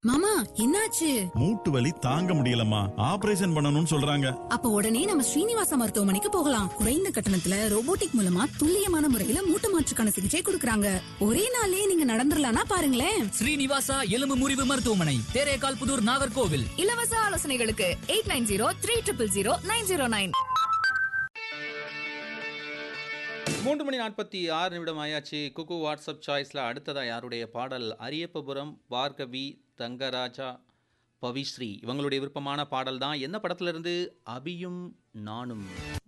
மாமா என்னாச்சு? மூட்டு வலி தாங்க முடியலம்மா, ஆபரேஷன் பண்ணணும்னு சொல்றாங்க. அப்ப உடனே நம்ம ஸ்ரீனிவாசா மருத்துவமனைக்கு போகலாம். குறைந்த கட்டணத்துல ரோபோட்டிக் மூலமா துல்லியமான முறையில மூட்டு மாற்றுக்கான சிகிச்சை கொடுக்கறாங்க. ஒரே நாள்லயே நீங்க நடந்துடலாம்னா பாருங்களேன். ஸ்ரீனிவாசா எலும்பு முறிவு மருத்துவமனை, தேரேகால் புதூர், நாகர்கோவில். இலவச ஆலோசனைகளுக்கு 8903000909. 3:46 ஆயாச்சு. குக்கு வாட்ஸ்அப் சாய்ஸில் அடுத்ததாக யாருடைய பாடல்? அரியப்பபுரம் பார்கவி, தங்கராஜா, பவிஸ்ரீ இவங்களுடைய விருப்பமான பாடல் தான். என்ன படத்துல இருந்து? அபியும் நானும்.